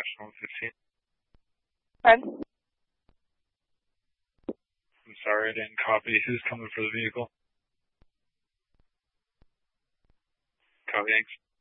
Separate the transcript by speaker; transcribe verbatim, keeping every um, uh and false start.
Speaker 1: National fifteen.
Speaker 2: Fred?
Speaker 1: I'm sorry, I didn't copy. Who's coming for the vehicle? Copy, thanks.